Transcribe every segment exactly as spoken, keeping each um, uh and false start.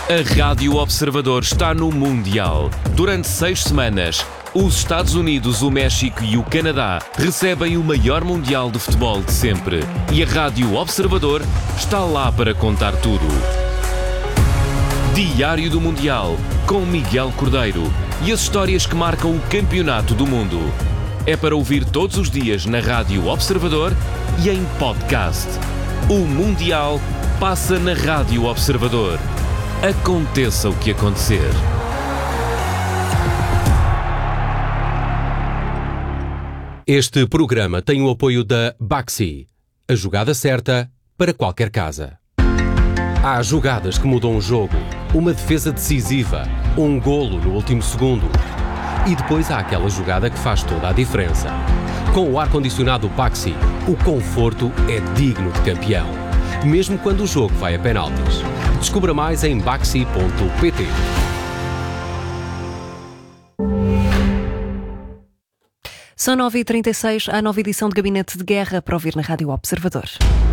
A Rádio Observador está no Mundial. Durante seis semanas, os Estados Unidos, o México e o Canadá recebem o maior Mundial de futebol de sempre. E a Rádio Observador está lá para contar tudo. Diário do Mundial, com Miguel Cordeiro. E as histórias que marcam o campeonato do mundo. É para ouvir todos os dias na Rádio Observador e em podcast. O Mundial passa na Rádio Observador. Aconteça o que acontecer. Este programa tem o apoio da Baxi, a jogada certa para qualquer casa. Há jogadas que mudam o jogo, uma defesa decisiva, um golo no último segundo. E depois há aquela jogada que faz toda a diferença. Com o ar-condicionado Baxi, o conforto é digno de campeão, mesmo quando o jogo vai a penaltis. Descubra mais em baxi ponto pt. São nove e trinta e seis, a nova edição de Gabinete de Guerra para ouvir na Rádio Observador.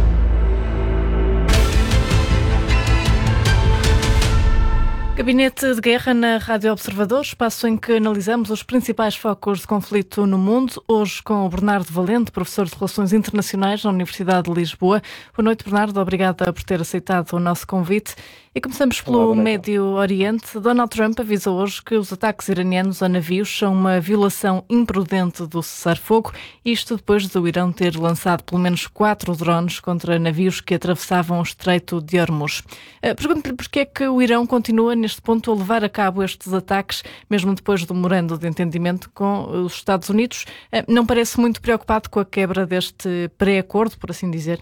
Gabinete de Guerra na Rádio Observador, espaço em que analisamos os principais focos de conflito no mundo. Hoje com o Bernardo Valente, professor de Relações Internacionais na Universidade de Lisboa. Boa noite, Bernardo. Obrigada por ter aceitado o nosso convite. E começamos pelo Olá, Médio Oriente. Donald Trump avisou hoje que os ataques iranianos a navios são uma violação imprudente do cessar-fogo, isto depois do Irão ter lançado pelo menos quatro drones contra navios que atravessavam o Estreito de Hormuz. Pergunto-lhe porque é que o Irão continua neste ponto a levar a cabo estes ataques, mesmo depois do memorando de entendimento com os Estados Unidos. Não parece muito preocupado com a quebra deste pré-acordo, por assim dizer?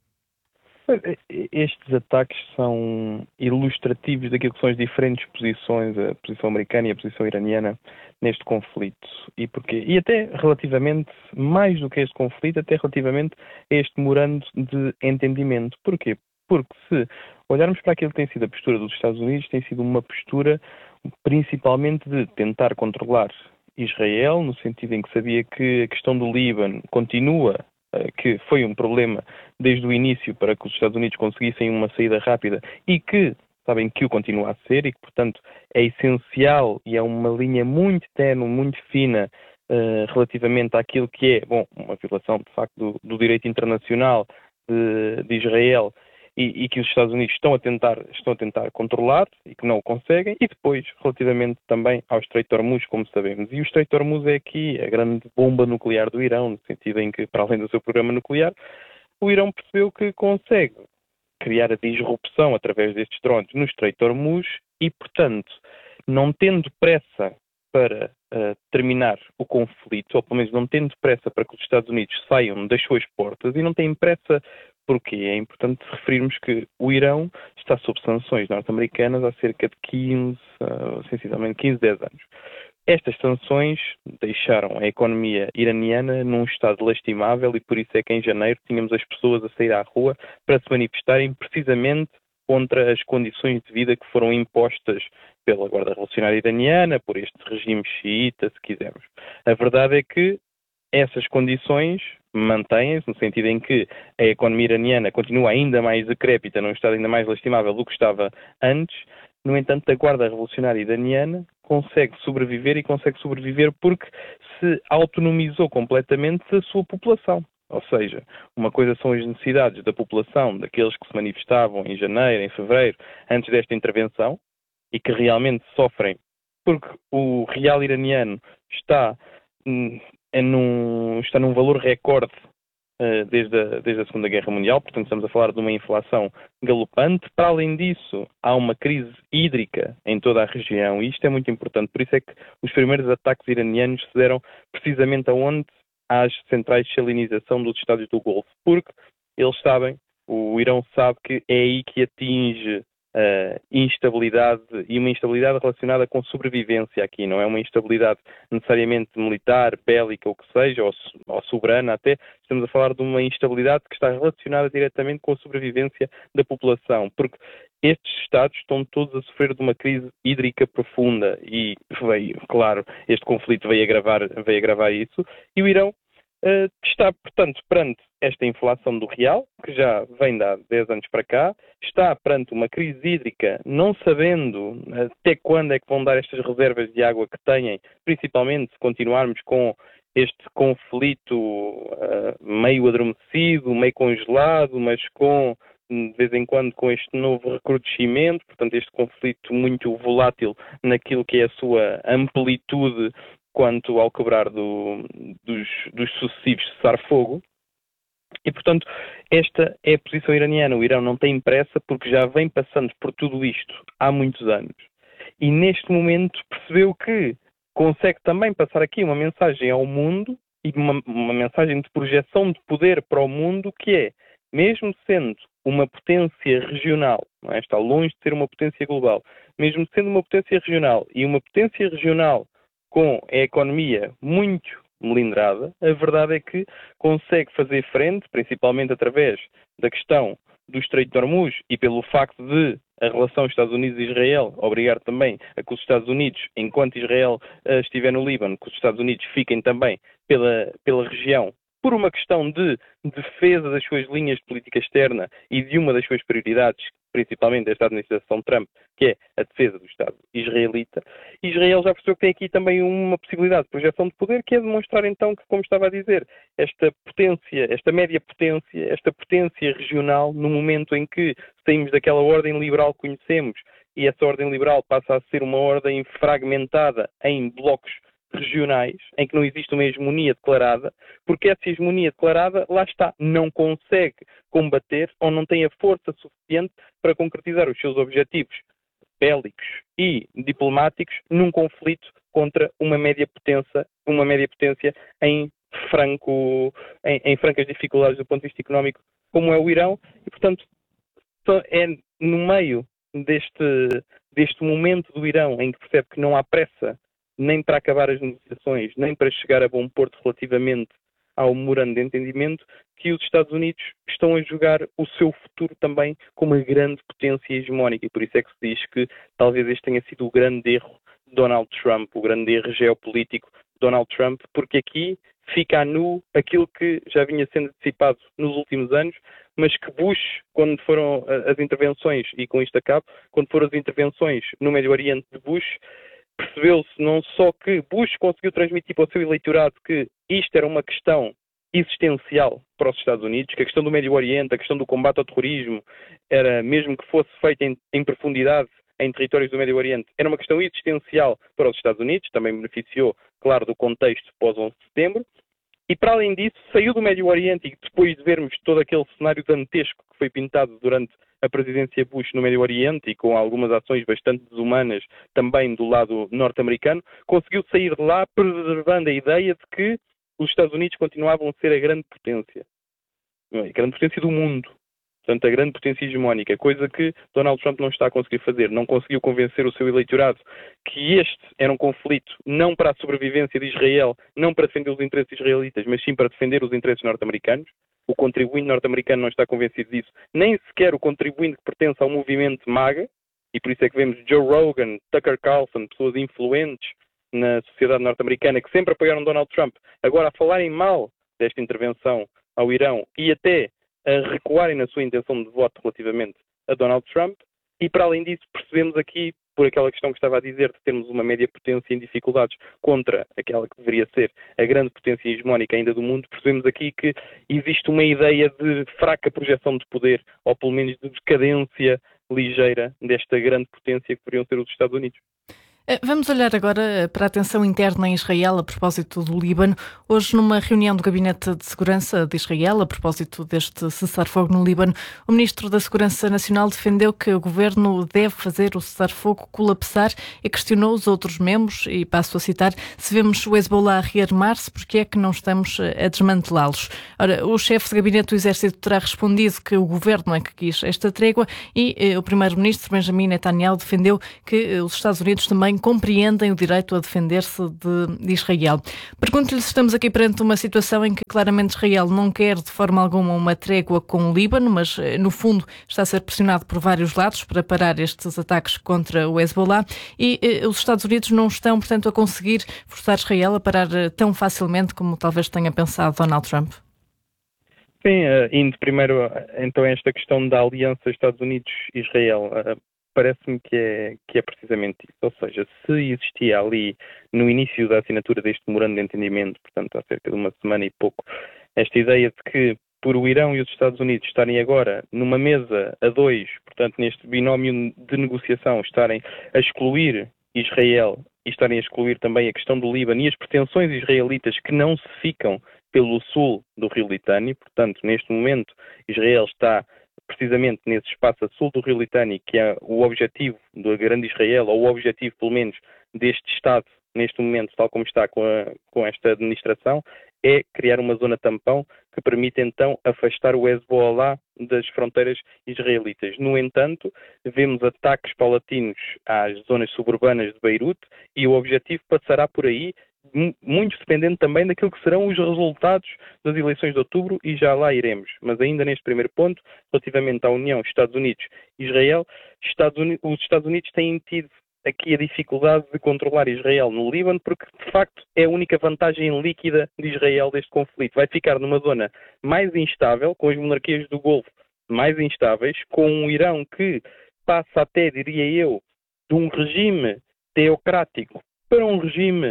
Estes ataques são ilustrativos daquilo que são as diferentes posições, a posição americana e a posição iraniana neste conflito. E porquê? E até relativamente, mais do que este conflito, até relativamente a este memorando de entendimento. Porquê? Porque se olharmos para aquilo que tem sido a postura dos Estados Unidos, tem sido uma postura principalmente de tentar controlar Israel, no sentido em que sabia que a questão do Líbano continua, que foi um problema desde o início para que os Estados Unidos conseguissem uma saída rápida e que sabem que o continua a ser e que, portanto, é essencial e é uma linha muito ténue, muito fina uh, relativamente àquilo que é, bom, uma violação, de facto, do, do direito internacional de, de Israel e, e que os Estados Unidos estão a tentar, estão a tentar controlar e que não o conseguem, e depois, relativamente também ao Estreito de Hormuz, como sabemos. E o Estreito de Hormuz é aqui a grande bomba nuclear do Irão, no sentido em que, para além do seu programa nuclear, o Irão percebeu que consegue criar a disrupção através destes drones no Estreito de Hormuz e, portanto, não tendo pressa para uh, terminar o conflito, ou pelo menos não tendo pressa para que os Estados Unidos saiam das suas portas, e não têm pressa porque é importante referirmos que o Irão está sob sanções norte-americanas há cerca de quinze, uh, sensivelmente quinze, dez anos. Estas sanções deixaram a economia iraniana num estado lastimável e por isso é que em janeiro tínhamos as pessoas a sair à rua para se manifestarem precisamente contra as condições de vida que foram impostas pela Guarda Revolucionária Iraniana, por este regime xiita, se quisermos. A verdade é que essas condições mantêm-se, no sentido em que a economia iraniana continua ainda mais decrépita, num estado ainda mais lastimável do que estava antes. No entanto, a Guarda Revolucionária Iraniana consegue sobreviver e consegue sobreviver porque se autonomizou completamente da sua população. Ou seja, uma coisa são as necessidades da população, daqueles que se manifestavam em janeiro, em fevereiro, antes desta intervenção, e que realmente sofrem porque o real iraniano está, hum, é num, está num valor recorde uh, desde, a, desde a Segunda Guerra Mundial, portanto estamos a falar de uma inflação galopante. Para além disso, há uma crise hídrica em toda a região, e isto é muito importante. Por isso é que os primeiros ataques iranianos se deram precisamente aonde? Às centrais de salinização dos Estados do Golfo, porque eles sabem, o Irão sabe que é aí que atinge uh, instabilidade, e uma instabilidade relacionada com sobrevivência aqui, não é uma instabilidade necessariamente militar, bélica ou que seja, ou, ou soberana até, estamos a falar de uma instabilidade que está relacionada diretamente com a sobrevivência da população, porque estes Estados estão todos a sofrer de uma crise hídrica profunda e veio, claro, este conflito veio agravar, veio agravar isso, e o Irão uh, está, portanto, perante esta inflação do real, que já vem de há dez anos para cá, está perante uma crise hídrica, não sabendo até quando é que vão dar estas reservas de água que têm, principalmente se continuarmos com este conflito uh, meio adormecido, meio congelado, mas com, de vez em quando, com este novo recrudescimento, portanto, este conflito muito volátil naquilo que é a sua amplitude quanto ao quebrar do, dos, dos sucessivos cessar-fogo. E, portanto, esta é a posição iraniana. O Irão não tem pressa porque já vem passando por tudo isto há muitos anos. E, neste momento, percebeu que consegue também passar aqui uma mensagem ao mundo e uma, uma mensagem de projeção de poder para o mundo que é, mesmo sendo uma potência regional, não é? Está longe de ser uma potência global, mesmo sendo uma potência regional e uma potência regional com a economia muito melindrada, a verdade é que consegue fazer frente, principalmente através da questão do Estreito de Hormuz e pelo facto de a relação Estados Unidos e Israel obrigar também a que os Estados Unidos, enquanto Israel uh, estiver no Líbano, que os Estados Unidos fiquem também pela, pela região, por uma questão de defesa das suas linhas de política externa e de uma das suas prioridades, principalmente desta administração Trump, que é a defesa do Estado israelita. Israel já percebeu que tem aqui também uma possibilidade de projeção de poder, que é demonstrar então que, como estava a dizer, esta potência, esta média potência, esta potência regional, no momento em que saímos daquela ordem liberal que conhecemos e essa ordem liberal passa a ser uma ordem fragmentada em blocos regionais, em que não existe uma hegemonia declarada, porque essa hegemonia declarada, lá está, não consegue combater ou não tem a força suficiente para concretizar os seus objetivos bélicos e diplomáticos num conflito contra uma média potência, uma média potência em, franco, em, em francas dificuldades do ponto de vista económico, como é o Irão, e portanto é no meio deste, deste momento do Irão em que percebe que não há pressa nem para acabar as negociações, nem para chegar a bom porto relativamente ao memorando de entendimento, que os Estados Unidos estão a jogar o seu futuro também como uma grande potência hegemónica. E por isso é que se diz que talvez este tenha sido o grande erro de Donald Trump, o grande erro geopolítico de Donald Trump, porque aqui fica a nu aquilo que já vinha sendo antecipado nos últimos anos, mas que Bush, quando foram as intervenções, e com isto acabo, quando foram as intervenções no Médio Oriente de Bush, percebeu-se não só que Bush conseguiu transmitir para o seu eleitorado que isto era uma questão existencial para os Estados Unidos, que a questão do Médio Oriente, a questão do combate ao terrorismo, era, mesmo que fosse feita em, em profundidade em territórios do Médio Oriente, era uma questão existencial para os Estados Unidos, também beneficiou, claro, do contexto pós onze de setembro, e para além disso, saiu do Médio Oriente e depois de vermos todo aquele cenário dantesco que foi pintado durante a presidência Bush no Médio Oriente e com algumas ações bastante desumanas também do lado norte-americano, conseguiu sair de lá preservando a ideia de que os Estados Unidos continuavam a ser a grande potência, a grande potência do mundo, portanto a grande potência hegemónica, coisa que Donald Trump não está a conseguir fazer, não conseguiu convencer o seu eleitorado que este era um conflito não para a sobrevivência de Israel, não para defender os interesses israelitas, mas sim para defender os interesses norte-americanos. O contribuinte norte-americano não está convencido disso, nem sequer o contribuinte que pertence ao movimento MAGA, e por isso é que vemos Joe Rogan, Tucker Carlson, pessoas influentes na sociedade norte-americana que sempre apoiaram Donald Trump, agora a falarem mal desta intervenção ao Irão e até a recuarem na sua intenção de voto relativamente a Donald Trump. E para além disso percebemos aqui, por aquela questão que estava a dizer, de termos uma média potência em dificuldades contra aquela que deveria ser a grande potência hegemónica ainda do mundo, percebemos aqui que existe uma ideia de fraca projeção de poder, ou pelo menos de decadência ligeira desta grande potência que deveriam ser os Estados Unidos. Vamos olhar agora para a tensão interna em Israel a propósito do Líbano. Hoje, numa reunião do Gabinete de Segurança de Israel, a propósito deste cessar-fogo no Líbano, o Ministro da Segurança Nacional defendeu que o governo deve fazer o cessar-fogo colapsar e questionou os outros membros, e passo a citar, se vemos o Hezbollah a rearmar-se, porque é que não estamos a desmantelá-los? Ora, o chefe de Gabinete do Exército terá respondido que o governo é que quis esta trégua e eh, o Primeiro-Ministro Benjamin Netanyahu defendeu que eh, os Estados Unidos também também compreendem o direito a defender-se de, de Israel. Pergunto-lhe se estamos aqui perante uma situação em que claramente Israel não quer de forma alguma uma trégua com o Líbano, mas no fundo está a ser pressionado por vários lados para parar estes ataques contra o Hezbollah, e eh, os Estados Unidos não estão, portanto, a conseguir forçar Israel a parar eh, tão facilmente como talvez tenha pensado Donald Trump. Sim, uh, indo primeiro então a esta questão da aliança Estados Unidos-Israel, uh, parece-me que é, que é precisamente isso. Ou seja, se existia ali no início da assinatura deste memorando de entendimento, portanto há cerca de uma semana e pouco, esta ideia de que por o Irão e os Estados Unidos estarem agora numa mesa a dois, portanto neste binómio de negociação, estarem a excluir Israel e estarem a excluir também a questão do Líbano e as pretensões israelitas que não se ficam pelo sul do Rio Litani, portanto, neste momento, Israel está precisamente nesse espaço a sul do Rio Litani, que é o objetivo do Grande Israel, ou o objetivo, pelo menos, deste Estado, neste momento, tal como está com, a, com esta administração, é criar uma zona tampão que permite, então, afastar o Hezbollah das fronteiras israelitas. No entanto, vemos ataques paulatinos às zonas suburbanas de Beirute e o objetivo passará por aí, muito dependente também daquilo que serão os resultados das eleições de outubro, e já lá iremos. Mas ainda neste primeiro ponto, relativamente à União Estados Unidos-Israel, Estados Unidos, os Estados Unidos têm tido aqui a dificuldade de controlar Israel no Líbano, porque de facto é a única vantagem líquida de Israel deste conflito. Vai ficar numa zona mais instável, com as monarquias do Golfo mais instáveis, com um Irão que passa até, diria eu, de um regime teocrático para um regime,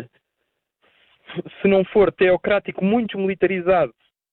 se não for teocrático, muito militarizado.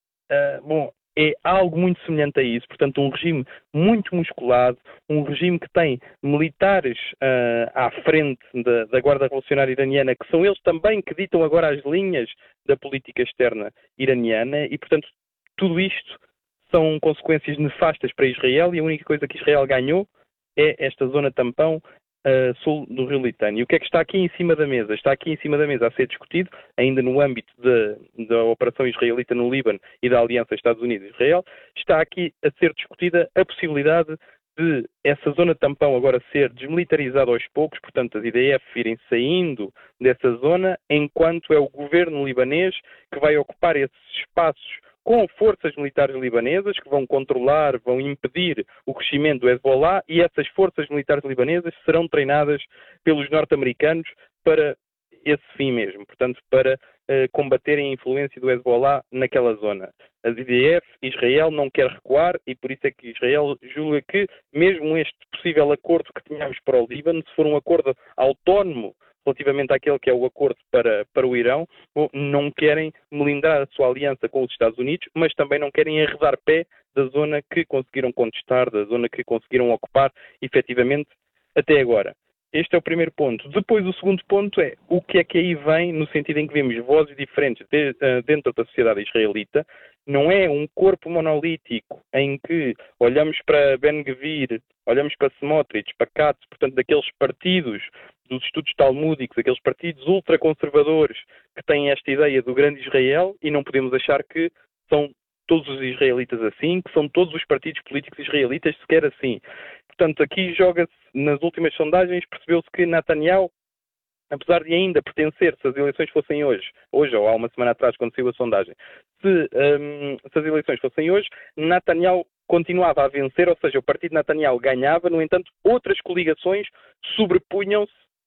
Uh, bom, é algo muito semelhante a isso, portanto um regime muito musculado, um regime que tem militares uh, à frente da, da Guarda Revolucionária Iraniana, que são eles também que ditam agora as linhas da política externa iraniana, e portanto tudo isto são consequências nefastas para Israel, e a única coisa que Israel ganhou é esta zona tampão Uh, sul do Rio Litani. E o que é que está aqui em cima da mesa? Está aqui em cima da mesa a ser discutido, ainda no âmbito de, da operação israelita no Líbano e da aliança Estados Unidos-Israel, está aqui a ser discutida a possibilidade de essa zona tampão agora ser desmilitarizada aos poucos, portanto as I D F irem saindo dessa zona, enquanto é o governo libanês que vai ocupar esses espaços com forças militares libanesas que vão controlar, vão impedir o crescimento do Hezbollah, e essas forças militares libanesas serão treinadas pelos norte-americanos para esse fim mesmo, portanto, para uh, combaterem a influência do Hezbollah naquela zona. As I D F, Israel não quer recuar, e por isso é que Israel julga que, mesmo este possível acordo que tínhamos para o Líbano, se for um acordo autónomo relativamente àquele que é o acordo para, para o Irão, não querem melindrar a sua aliança com os Estados Unidos, mas também não querem arredar pé da zona que conseguiram conquistar, da zona que conseguiram ocupar, efetivamente, até agora. Este é o primeiro ponto. Depois, o segundo ponto é o que é que aí vem, no sentido em que vemos vozes diferentes de, uh, dentro da sociedade israelita. Não é um corpo monolítico em que olhamos para Ben-Gvir, olhamos para Smotrich, para Katz, portanto, daqueles partidos dos estudos talmúdicos, aqueles partidos ultraconservadores que têm esta ideia do grande Israel, e não podemos achar que são todos os israelitas assim, que são todos os partidos políticos israelitas sequer assim. Portanto, aqui joga-se, nas últimas sondagens, percebeu-se que Netanyahu, apesar de ainda pertencer, se as eleições fossem hoje, hoje ou há uma semana atrás, quando saiu a sondagem, se, um, se as eleições fossem hoje, Netanyahu continuava a vencer, ou seja, o partido de Netanyahu ganhava, no entanto, outras coligações sobrepunham-se.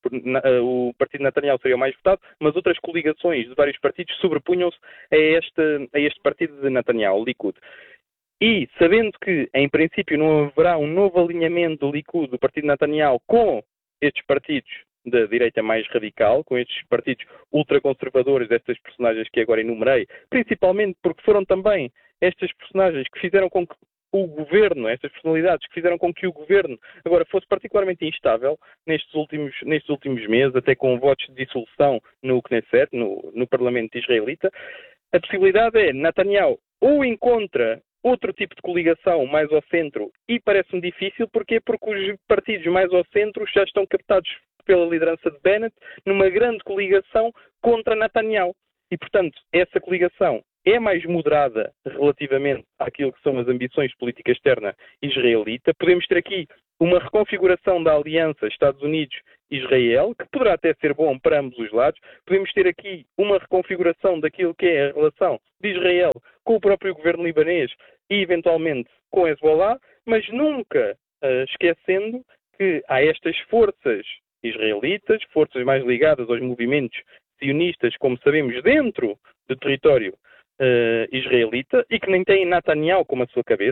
O partido de Netanyahu seria o mais votado, mas outras coligações de vários partidos sobrepunham-se a este, a este partido de Netanyahu, o Likud. E, sabendo que, em princípio, não haverá um novo alinhamento do Likud, do partido de Netanyahu, com estes partidos da direita mais radical, com estes partidos ultraconservadores, destas personagens que agora enumerei, principalmente porque foram também estas personagens que fizeram com que o governo, estas personalidades que fizeram com que o governo agora fosse particularmente instável nestes últimos, nestes últimos meses, até com votos de dissolução no Knesset, no, no Parlamento israelita, a possibilidade é Netanyahu ou encontra outro tipo de coligação mais ao centro, e parece-me difícil, porquê? Porque os partidos mais ao centro já estão captados pela liderança de Bennett numa grande coligação contra Netanyahu. E, portanto, essa coligação é mais moderada relativamente àquilo que são as ambições de política externa israelita. Podemos ter aqui uma reconfiguração da aliança Estados Unidos-Israel, que poderá até ser bom para ambos os lados. Podemos ter aqui uma reconfiguração daquilo que é a relação de Israel com o próprio governo libanês e, eventualmente, com o Hezbollah, mas nunca uh, esquecendo que há estas forças israelitas, forças mais ligadas aos movimentos sionistas, como sabemos, dentro do território uh, israelita, e que nem têm Netanyahu como a sua cabeça.